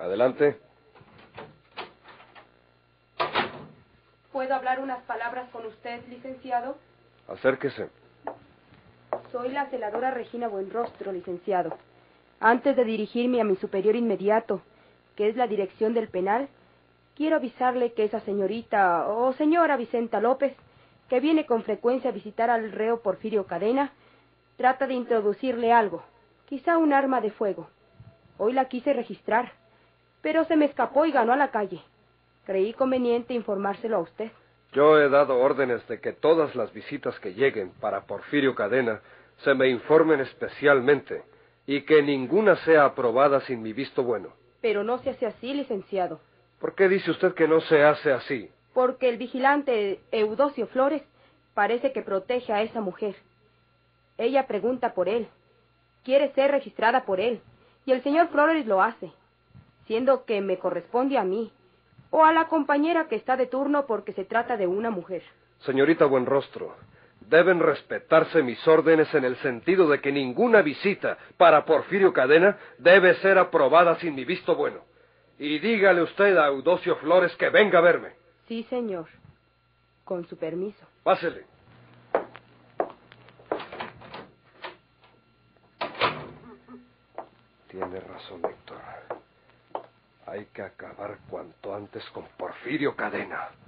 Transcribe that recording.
Adelante. ¿Puedo hablar unas palabras con usted, licenciado? Acérquese. Soy la celadora Regina Buenrostro, licenciado. Antes de dirigirme a mi superior inmediato, que es la dirección del penal, quiero avisarle que esa señorita o señora Vicenta López, que viene con frecuencia a visitar al reo Porfirio Cadena, trata de introducirle algo, quizá un arma de fuego. Hoy la quise registrar, pero se me escapó y ganó a la calle. Creí conveniente informárselo a usted. Yo he dado órdenes de que todas las visitas que lleguen para Porfirio Cadena se me informen especialmente y que ninguna sea aprobada sin mi visto bueno. Pero no se hace así, licenciado. ¿Por qué dice usted que no se hace así? Porque el vigilante Eudosio Flores parece que protege a esa mujer. Ella pregunta por él, quiere ser registrada por él, y el señor Flores lo hace, siendo que me corresponde a mí, o a la compañera que está de turno porque se trata de una mujer. Señorita Buenrostro, deben respetarse mis órdenes en el sentido de que ninguna visita para Porfirio Cadena debe ser aprobada sin mi visto bueno. Y dígale usted a Eudosio Flores que venga a verme. Sí, señor. Con su permiso. Pásele. Tiene razón, Héctor. Hay que acabar cuanto antes con Porfirio Cadena.